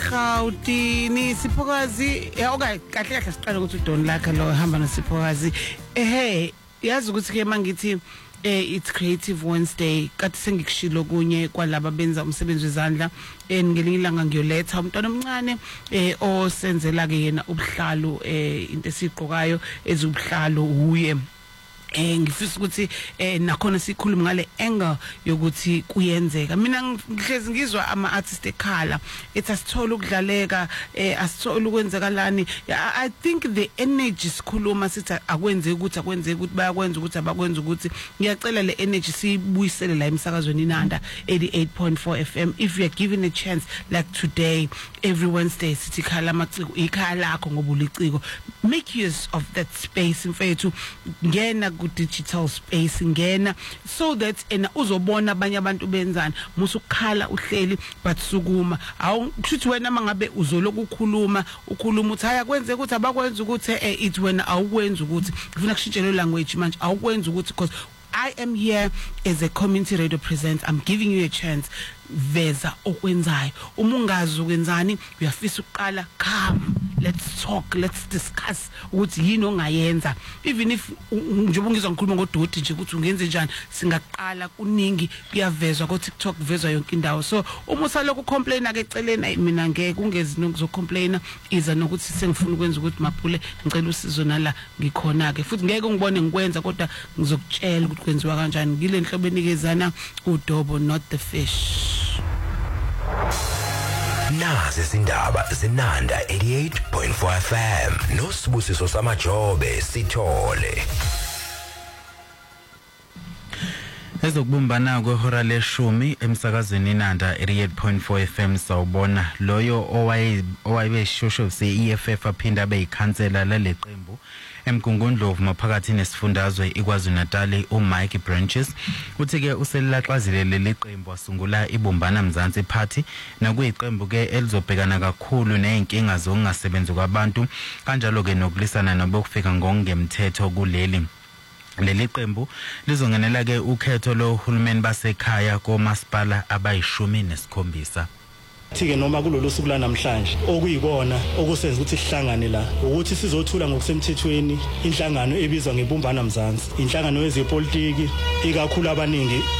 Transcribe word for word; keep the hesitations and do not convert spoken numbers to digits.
Gautini Siphokazi okay kahle kahle siqala ukuthi uDon lakhe lo hamba noSiphokazi ehe yazi ukuthi ke mangithi eh it's Creative Wednesday kathi sengikushilo kunye kwalaba benza umsebenzi wezandla eh ngelinye ilanga ngiyoletha umntwana omncane eh osenzela ke yena ubuhlalo eh into esiqokayo ezubuhlalo uye eh ngifisa ukuthi eh nakhona sikhuluma ngale angle yokuthi kuyenzeka mina ngihlezi ngizwa ama artists ekhala ethi asithola ukudlaleka eh asithola ukwenzekalani I think the energy sikhuluma sithi akwenze ukuthi akwenze ukuthi bayakwenza ukuthi abakwenza ukuthi ngiyacela le energy sibuyisele la emsakazweni Inanda eighty-eight point four F M if you are given a chance like today every Wednesday sithi khala amaciko ikhala lakho ngoba uliciko make use of that space mfethu ngena ku digital space ngena so that ena uzobona abanye abantu benzana musukhala uhleli but sukuma awu kushuthi wena mangabe uzoloku ukukhuluma ukhuluma uthi haya kwenze ukuthi abakwenza ukuthi eh it wena awukwenza ukuthi ufuna kushintshela language manje awukwenza ukuthi because I am here as a community radio presenter. I'm giving you a chance. Veza okwenzayo. Umungazi ukwenzani uyafisa uqala come. Let's talk, let's discuss ukuthi yini ongayenza. Even if njengoba ngizwa ngikhuluma ngodoti nje ukuthi ungenze njani singaqala kuningi kuyavezwa ku TikTok vezwa yonke indawo. So uma usalokhu complain ake eceleni mina ngeke ungezi nokuzocomplaina iza nokuthi sengifuna ukwenza ukuthi maphule ngicela usizo nala ngikhona ke futhi ngeke ngibone ngikwenza kodwa ngizokutshela ukuthi kwenziwa kanjani ngile nhlobo enikezana uDobo not the fish. Nazi izindaba zinanda eighty-eight point four F M noSibusiso Samajobe sithole Ezokubumbana kwehora leshumi emsakazweni Inanda eighty-eight point four F M sawubona loyo owaye owayebeshosho se E F F aphinda beyikhansela laleqembu emgungundlovu maphakathi nesifundazwe iKwaZulu Natal uMike Branches uthi ke uselilaqazile leliqembu asungula ibumbana Mzansi Party nakuyiqembu ke elizobhekana kakhulu nezinkinga zokungasebenzi kwabantu kanjalo ke nokulisana nobokufika ngokungemthetho kuleli leli qembu lizongenela ke ukhetho lo hulumeni basekhaya komasipala abayishumi nesikhombisa Thike noma kulolu suku la namhlanje okuyikona okusenza ukuthi sihlangane la ukuthi sizothula ngokusemthethweni inhlangano ebizwa ngebumbana Mzansi inhlangano yezepolitiki ikakhulu abaningi